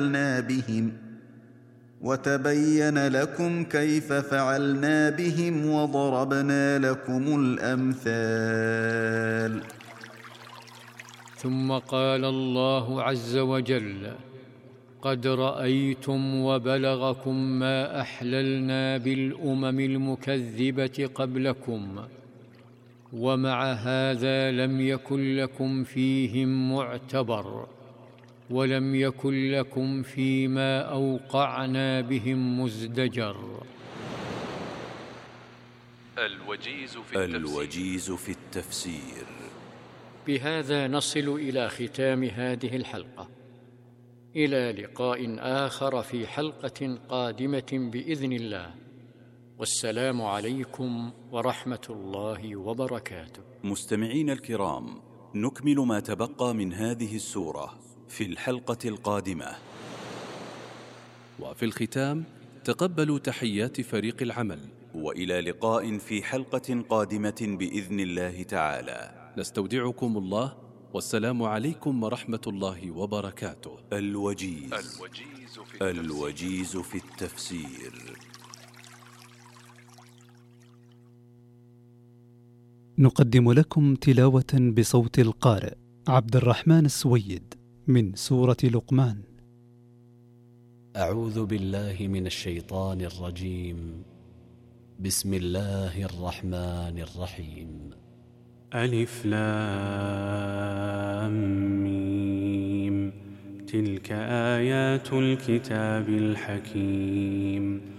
بهم وتبين لكم كيف فعلنا بهم وضربنا لكم الأمثال. ثم قال الله عز وجل: قد رأيتم وبلغكم ما أحللنا بالأمم المكذبة قبلكم، ومع هذا لم يكن لكم فيهم معتبر، ولم يكن لكم فيما أوقعنا بهم مزدجر. الوجيز في التفسير. بهذا نصل إلى ختام هذه الحلقة. إلى لقاء آخر في حلقة قادمة بإذن الله، والسلام عليكم ورحمة الله وبركاته. مستمعين الكرام، نكمل ما تبقى من هذه السورة في الحلقة القادمة. وفي الختام تقبلوا تحيات فريق العمل، وإلى لقاء في حلقة قادمة بإذن الله تعالى. نستودعكم الله، والسلام عليكم ورحمة الله وبركاته. الوجيز في التفسير. نقدم لكم تلاوة بصوت القارئ عبد الرحمن السويد من سورة لقمان. أعوذ بالله من الشيطان الرجيم. بسم الله الرحمن الرحيم. ألف لام ميم. تلك آيات الكتاب الحكيم.